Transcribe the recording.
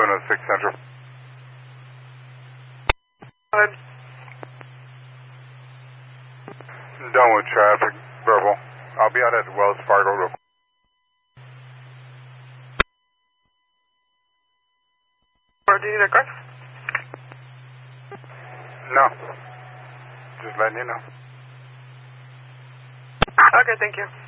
706 Central. Go ahead. Done with traffic, verbal. I'll be out at Wells Fargo real quick. Or do you need a car? No. Just letting you know. Okay, thank you.